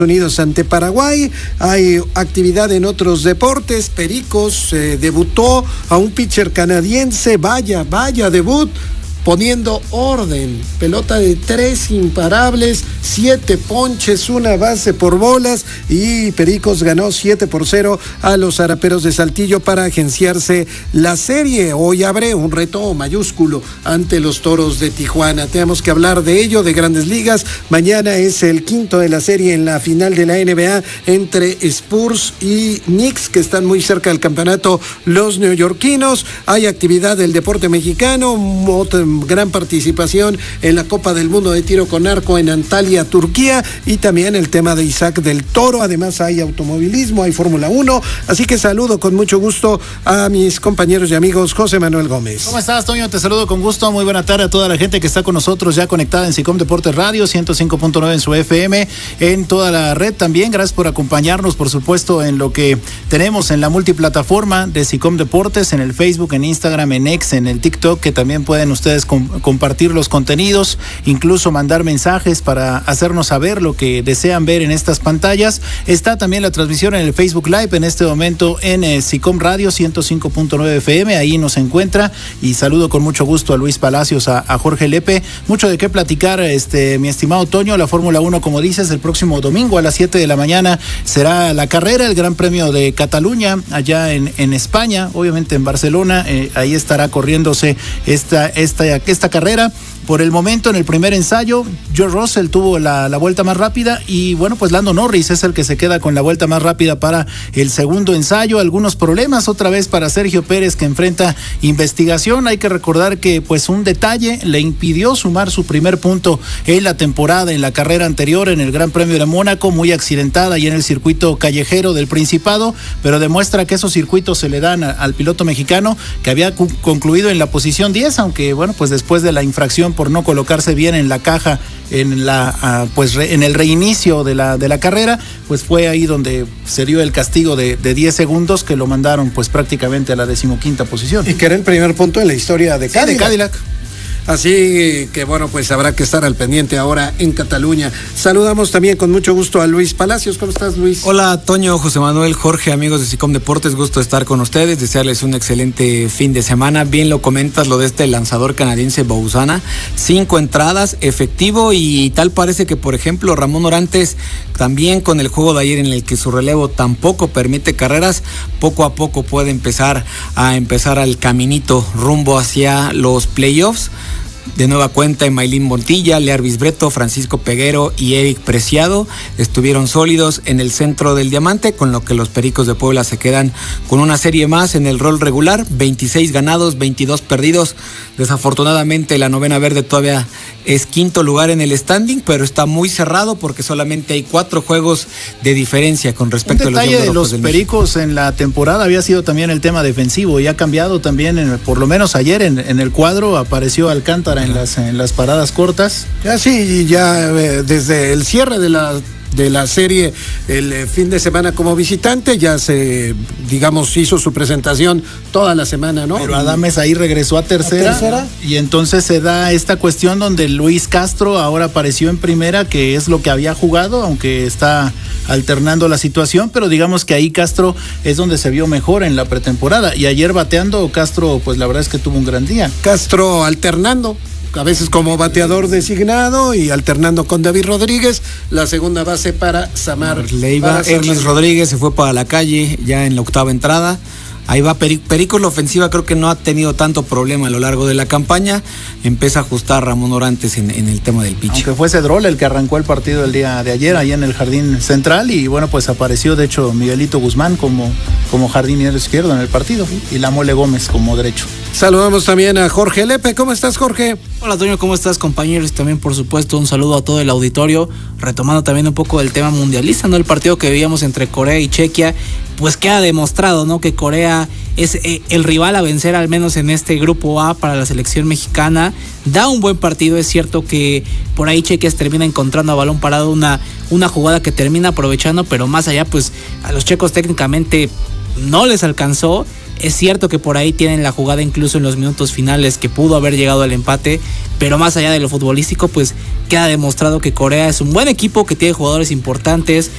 Unidos ante Paraguay. Hay actividad en otros deportes. Pericos debutó a un pitcher canadiense. Vaya debut, poniendo orden. Pelota de 3 imparables, 7 ponches, 1 base por bolas, y Pericos ganó 7-0 a los Araperos de Saltillo para agenciarse la serie. Hoy abre un reto mayúsculo ante los Toros de Tijuana. Tenemos que hablar de ello, de Grandes Ligas. Mañana es el quinto de la serie en la final de la NBA entre Spurs y Knicks, que están muy cerca del campeonato los neoyorquinos. Hay actividad del deporte mexicano, gran participación en la Copa del Mundo de Tiro con Arco en Antalya, Turquía, y también el tema de Isaac del Toro. Además hay automovilismo, hay Fórmula 1, así que saludo con mucho gusto a mis compañeros y amigos. José Manuel Gómez. ¿Cómo estás, Toño? Te saludo con gusto, muy buena tarde a toda la gente que está con nosotros ya conectada en SICOM Deportes Radio, 105.9 en su FM, en toda la red también. Gracias por acompañarnos, por supuesto, en lo que tenemos en la multiplataforma de SICOM Deportes, en el Facebook, en Instagram, en X, en el TikTok, que también pueden ustedes compartir los contenidos, incluso mandar mensajes para hacernos saber lo que desean ver en estas pantallas. Está también la transmisión en el Facebook Live en este momento en SICOM Radio 105.9 FM, ahí nos encuentra, y saludo con mucho gusto a Luis Palacios, a Jorge Lepe. Mucho de qué platicar, mi estimado Toño. La Fórmula 1, como dices, el próximo domingo a las 7 de la mañana será la carrera, el Gran Premio de Cataluña, allá en España, obviamente en Barcelona. Ahí estará corriéndose esta carrera. Por el momento, en el primer ensayo, George Russell tuvo la vuelta más rápida, y bueno, pues Lando Norris es el que se queda con la vuelta más rápida para el segundo ensayo. Algunos problemas otra vez para Sergio Pérez, que enfrenta investigación. Hay que recordar que pues un detalle le impidió sumar su primer punto en la temporada, en la carrera anterior, en el Gran Premio de Mónaco, muy accidentada y en el circuito callejero del Principado, pero demuestra que esos circuitos se le dan al piloto mexicano, que había concluido en la posición 10, aunque bueno, pues después de la infracción por no colocarse bien en la caja en el reinicio de la carrera, pues fue ahí donde se dio el castigo de 10 segundos que lo mandaron pues prácticamente a la 15ª posición. Y que era el primer punto en la historia de Cadillac. Sí, de Cadillac. Así que bueno, pues habrá que estar al pendiente ahora en Cataluña. Saludamos también con mucho gusto a Luis Palacios. ¿Cómo estás, Luis? Hola, Toño, José Manuel, Jorge, amigos de SICOM Deportes, gusto estar con ustedes, desearles un excelente fin de semana. Bien lo comentas, lo de este lanzador canadiense Bauzana, 5 entradas, efectivo, y tal parece que, por ejemplo, Ramón Orantes, también con el juego de ayer en el que su relevo tampoco permite carreras, poco a poco puede empezar al caminito rumbo hacia los playoffs. De nueva cuenta, Emailín Montilla, Learvis Breto, Francisco Peguero y Eric Preciado estuvieron sólidos en el centro del diamante, con lo que los Pericos de Puebla se quedan con una serie más en el rol regular, 26 ganados, 22 perdidos. Desafortunadamente la novena verde todavía es quinto lugar en el standing, pero está muy cerrado porque solamente hay 4 juegos de diferencia con respecto a los Diablos Rojos. Un detalle de los Pericos en la temporada había sido también el tema defensivo, y ha cambiado también, por lo menos ayer en el cuadro apareció Alcántara en las paradas cortas. Ya sí, desde el cierre de la serie el fin de semana como visitante, ya se, digamos, hizo su presentación toda la semana, ¿no? Pero Adames ahí regresó a tercera, y entonces se da esta cuestión donde Luis Castro ahora apareció en primera, que es lo que había jugado, aunque está alternando la situación, pero digamos que ahí Castro es donde se vio mejor en la pretemporada, y ayer bateando Castro, pues la verdad es que tuvo un gran día. Castro alternando, a veces como bateador designado y alternando con David Rodríguez, la segunda base para Samar Leiva. Ernest Rodríguez se fue para la calle ya en la 8ª entrada. Ahí va Pericos, la ofensiva creo que no ha tenido tanto problema a lo largo de la campaña. Empieza a ajustar Ramón Orantes en el tema del pitch. Aunque fue Cedrol el que arrancó el partido el día de ayer ahí en el jardín central, y bueno, pues apareció de hecho Miguelito Guzmán como jardinero izquierdo en el partido, y la Mole Gómez como derecho. Saludamos también a Jorge Lepe. ¿Cómo estás, Jorge? Hola, Toño, ¿cómo estás, compañeros? También, por supuesto, un saludo a todo el auditorio, retomando también un poco del tema mundialista, ¿no? El partido que veíamos entre Corea y Chequia, pues queda demostrado, ¿no? Que Corea es el rival a vencer, al menos en este grupo A, para la selección mexicana. Da un buen partido, es cierto que por ahí Chequia termina encontrando a balón parado una jugada que termina aprovechando, pero más allá, pues a los checos técnicamente no les alcanzó. Es cierto que por ahí tienen la jugada incluso en los minutos finales que pudo haber llegado al empate, pero más allá de lo futbolístico, pues queda demostrado que Corea es un buen equipo, que tiene jugadores importantes,